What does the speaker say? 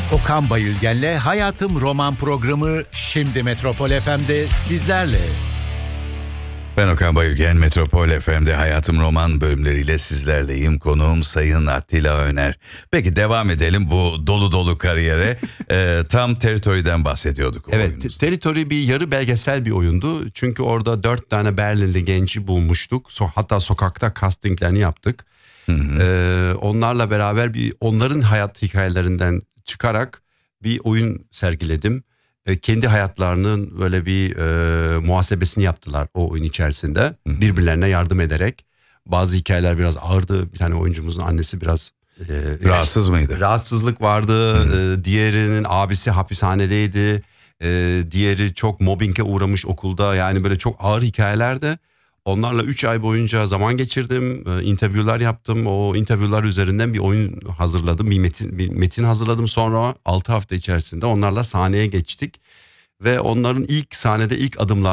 Okan Bayülgen'le Hayatım Roman programı şimdi Metropol FM'de sizlerle. Ben Okan Bayülgen, Metropol FM'de Hayatım Roman bölümleriyle sizlerleyim. Konuğum Sayın Attila Öner. Peki devam edelim bu dolu dolu kariyere. Tam Territory'den bahsediyorduk. Evet, Territory bir yarı belgesel bir oyundu. Çünkü orada 4 tane Berlinli genci bulmuştuk. Hatta sokakta castinglerini yaptık. Onlarla beraber onların hayat hikayelerinden çıkarak bir oyun sergiledim. Kendi hayatlarının böyle bir muhasebesini yaptılar o oyun içerisinde. Birbirlerine yardım ederek. Bazı hikayeler biraz ağırdı. Bir tane oyuncumuzun annesi biraz rahatsız mıydı? Rahatsızlık vardı. Diğerinin abisi hapishanedeydi. Diğeri çok mobbinge uğramış okulda. Yani böyle çok ağır hikayelerde. Onlarla 3 ay boyunca zaman geçirdim. İnterviewler yaptım. O interviewler üzerinden bir oyun hazırladım. Bir metin hazırladım. Sonra 6 hafta içerisinde onlarla sahneye geçtik. Ve onların ilk sahnede ilk adımlar